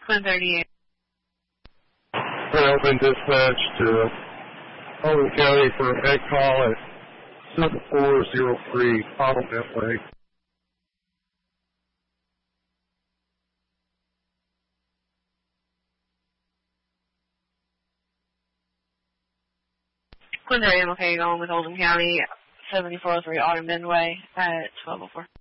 138. Railman dispatch to Owen County for a egg call at 7403 Parliament Way. Okay, going with Oldham County, 7403 Autumn Way at 1204.